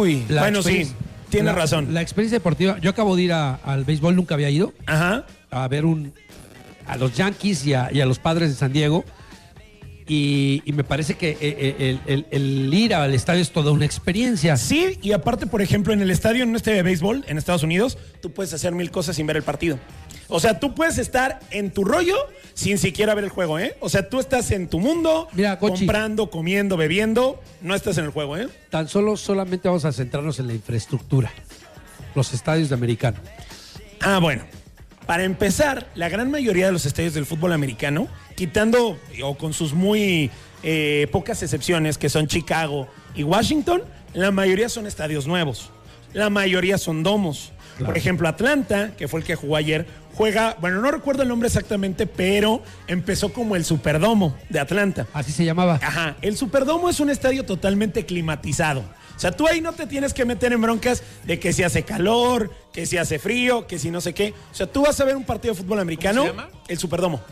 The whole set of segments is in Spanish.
Uy, bueno, sí, tienes razón. La experiencia deportiva, yo acabo de ir al béisbol, nunca había ido. Ajá. A ver a los Yankees y a los Padres de San Diego. Y me parece que el ir al estadio es toda una experiencia. Sí, y aparte, por ejemplo, en el estadio, en un estadio de béisbol en Estados Unidos, tú puedes hacer 1000 cosas sin ver el partido. O sea, tú puedes estar en tu rollo sin siquiera ver el juego, ¿eh? O sea, tú estás en tu mundo, mira, Cochi, comprando, comiendo, bebiendo, no estás en el juego, ¿eh? Solamente vamos a centrarnos en la infraestructura. Los estadios de americano. Ah, bueno. Para empezar, la gran mayoría de los estadios del fútbol americano, quitando o con sus muy pocas excepciones, que son Chicago y Washington, la mayoría son estadios nuevos. La mayoría son domos. Claro. Por ejemplo, Atlanta, que fue el que jugó ayer, juega, bueno, no recuerdo el nombre exactamente, pero empezó como el Superdomo de Atlanta. Así se llamaba. Ajá, el Superdomo es un estadio totalmente climatizado. O sea, tú ahí no te tienes que meter en broncas de que si hace calor, que si hace frío, que si no sé qué. O sea, tú vas a ver un partido de fútbol americano. ¿Cómo se llama? El Superdomo.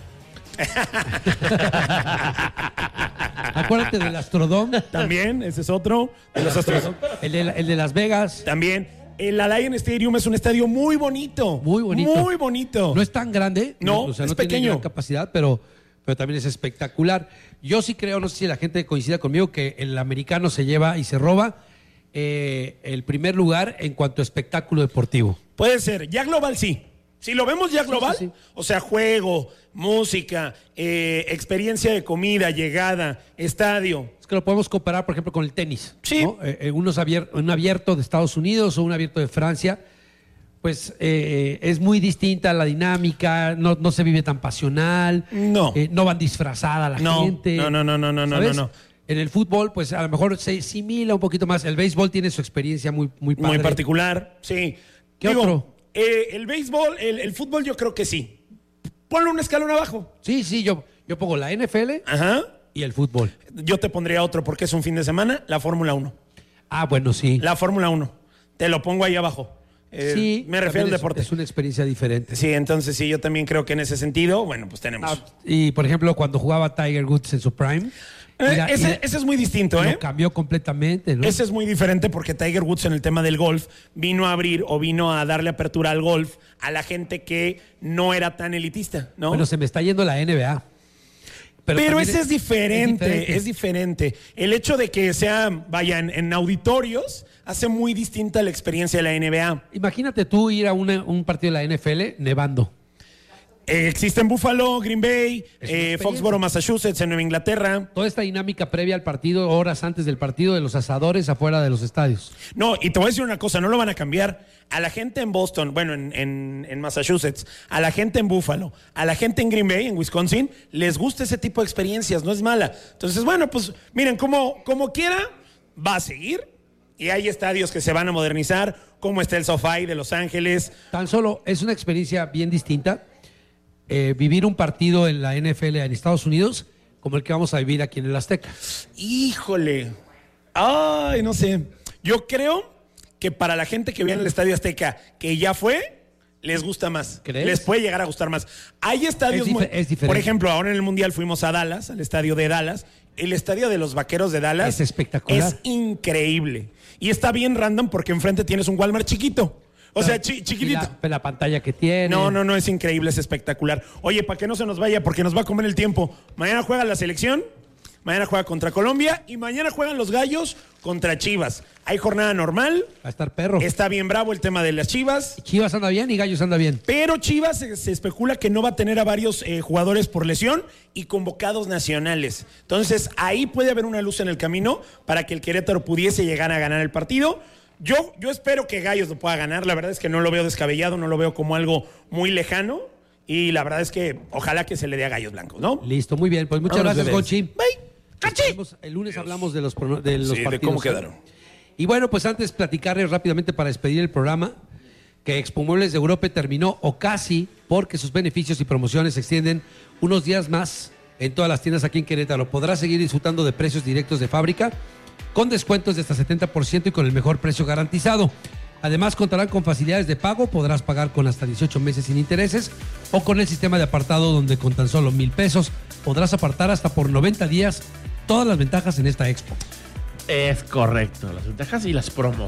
Acuérdate del Astrodome. También, ese es otro. De los Astros. El de Las Vegas. También. El Allianz Stadium es un estadio muy bonito. Muy bonito. Muy bonito. No es tan grande. No, o sea, es no pequeño. Tiene gran capacidad, pero también es espectacular. Yo sí creo, no sé si la gente coincida conmigo, que el americano se lleva y se roba el primer lugar en cuanto a espectáculo deportivo. Puede ser. Ya global sí. Si lo vemos ya global, sí. O sea, juego, música, experiencia de comida, llegada, estadio. Es que lo podemos comparar, por ejemplo, con el tenis. Sí. ¿No? Un abierto de Estados Unidos o un abierto de Francia, pues es muy distinta la dinámica, no se vive tan pasional. No. No van disfrazada la gente. No. En el fútbol, pues a lo mejor se asimila un poquito más. El béisbol tiene su experiencia muy padre. Muy particular, sí. ¿Qué otro? El béisbol, el fútbol yo creo que sí. Ponle un escalón abajo. Sí, yo pongo la NFL Ajá. y el fútbol. Yo te pondría otro porque es un fin de semana, la Fórmula 1. Ah, bueno, sí. La Fórmula 1. Te lo pongo ahí abajo. Sí. Me refiero al deporte. Es una experiencia diferente. Sí, entonces sí, yo también creo que en ese sentido, bueno, pues tenemos. Y por ejemplo, cuando jugaba Tiger Woods en su prime. Ese es muy distinto, ¿eh? Lo cambió completamente, ¿no? Ese es muy diferente porque Tiger Woods en el tema del golf vino a abrir o vino a darle apertura al golf a la gente que no era tan elitista, ¿no? Bueno, se me está yendo la NBA. Pero ese es diferente. El hecho de que sea, vaya, en auditorios hace muy distinta la experiencia de la NBA. Imagínate tú ir a un partido de la NFL nevando. Existe en Buffalo, Green Bay, Foxborough, Massachusetts, en Nueva Inglaterra. Toda esta dinámica previa al partido, horas antes del partido, de los asadores afuera de los estadios. No, y te voy a decir una cosa, no lo van a cambiar. A la gente en Boston, bueno, en Massachusetts, a la gente en Buffalo, a la gente en Green Bay, en Wisconsin, les gusta ese tipo de experiencias, no es mala. Entonces, bueno, pues miren, como quiera, va a seguir. Y hay estadios que se van a modernizar, como está el SoFi de Los Ángeles. Tan solo es una experiencia bien distinta. Vivir un partido en la NFL en Estados Unidos como el que vamos a vivir aquí en el Azteca. Híjole. Ay, no sé. Yo creo que para la gente que viene al Estadio Azteca, que ya fue, les gusta más. ¿Crees? Les puede llegar a gustar más. Hay estadios es diferente. Por ejemplo, ahora en el Mundial fuimos a Dallas, al estadio de Dallas. El estadio de los Vaqueros de Dallas es espectacular. Es increíble. Y está bien random porque enfrente tienes un Walmart chiquito. O sea, chiquitito. La pantalla que tiene. No, es increíble, es espectacular. Oye, para que no se nos vaya, porque nos va a comer el tiempo. Mañana juega la selección, mañana juega contra Colombia y mañana juegan los Gallos contra Chivas. Hay jornada normal. Va a estar perro. Está bien bravo el tema de las Chivas. Chivas anda bien y Gallos anda bien. Pero Chivas se especula que no va a tener a varios jugadores por lesión y convocados nacionales. Entonces, ahí puede haber una luz en el camino para que el Querétaro pudiese llegar a ganar el partido. Yo espero que Gallos lo pueda ganar. La verdad es que no lo veo descabellado, no lo veo como algo muy lejano. Y la verdad es que ojalá que se le dé a Gallos Blancos, ¿no? Listo, muy bien. Pues muchas gracias, Gochi. Bye. ¡Cachi! El lunes hablamos de los partidos. De cómo quedaron. Y bueno, pues antes platicarles rápidamente para despedir el programa que Expo Muebles de Europa terminó o casi porque sus beneficios y promociones se extienden unos días más en todas las tiendas aquí en Querétaro. Podrás seguir disfrutando de precios directos de fábrica con descuentos de hasta 70% y con el mejor precio garantizado. Además, contarán con facilidades de pago, podrás pagar con hasta 18 meses sin intereses o con el sistema de apartado donde con tan solo 1,000 pesos podrás apartar hasta por 90 días todas las ventajas en esta expo. Es correcto, las ventajas y las promos.